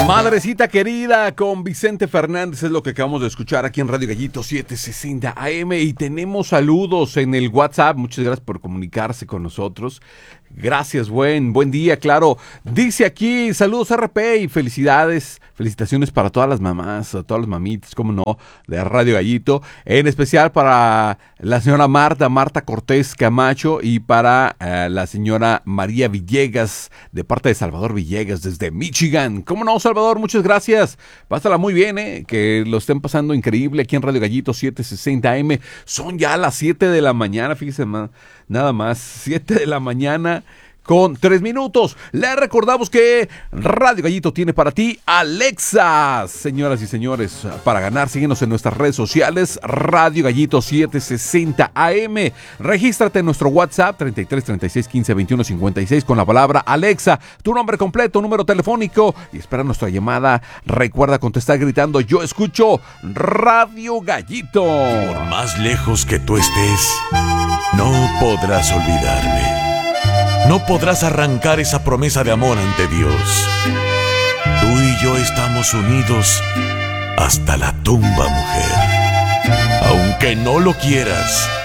Madrecita querida con Vicente Fernández es lo que acabamos de escuchar aquí en Radio Gallito 760 AM y tenemos saludos en el WhatsApp. Muchas gracias por comunicarse con nosotros. Gracias, buen día, claro. Dice aquí, saludos RP y felicitaciones para todas las mamás, a todas las mamitas, como no, de Radio Gallito. En especial para la señora Marta Cortés Camacho y para la señora María Villegas, de parte de Salvador Villegas, desde Michigan. ¿Cómo no, Salvador? Muchas gracias. Pásala muy bien, que lo estén pasando increíble aquí en Radio Gallito 760 AM. Son ya las 7 de la mañana, fíjense, nada más, 7 de la mañana con 3 minutos. Le recordamos que Radio Gallito tiene para ti Alexa. Señoras y señores, para ganar, síguenos en nuestras redes sociales, Radio Gallito 760 AM. Regístrate en nuestro WhatsApp 33 36 15 21 56 con la palabra Alexa, tu nombre completo, número telefónico y espera nuestra llamada. Recuerda contestar gritando: yo escucho Radio Gallito. Por más lejos que tú estés, no podrás olvidarme. No podrás arrancar esa promesa de amor ante Dios. Tú y yo estamos unidos hasta la tumba, mujer. Aunque no lo quieras,